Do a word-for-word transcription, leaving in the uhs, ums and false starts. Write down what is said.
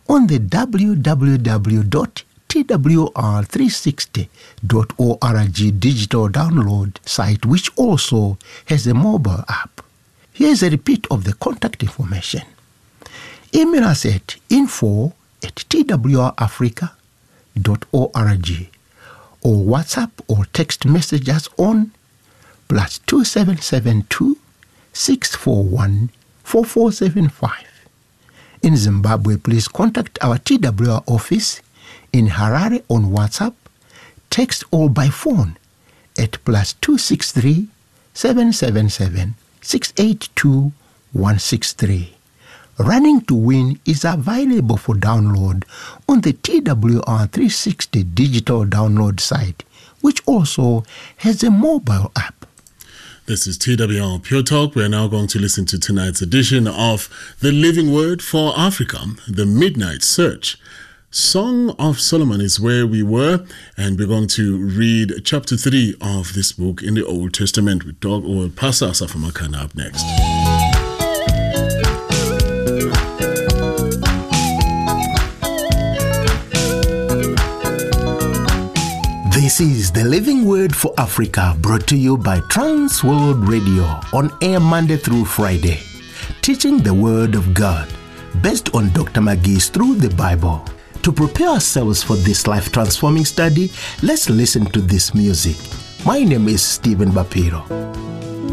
on the w w w dot t w r three sixty dot org digital download site, which also has a mobile app. Here's a repeat of the contact information. Email us at info at t w r africa dot org or WhatsApp or text messages on plus two seven seven two, six four one, four four seven five. In Zimbabwe, please contact our T W R office in Harare on WhatsApp, text or by phone at plus two six three, seven seven seven, six eight two, one six three. Running to Win is available for download on the T W R three sixty digital download site, which also has a mobile app. This is T W R Pure Talk. We are now going to listen to tonight's edition of The Living Word for Africa, The Midnight Search. Song of Solomon is where we were, and we're going to read chapter three of this book in the Old Testament. We talk, we'll pass us off from Makana up next. This is The Living Word for Africa, brought to you by Trans World Radio, on air Monday through Friday, teaching the Word of God, based on Doctor Magee's Through the Bible. To prepare ourselves for this life-transforming study, let's listen to this music. My name is Stephen Bapiro.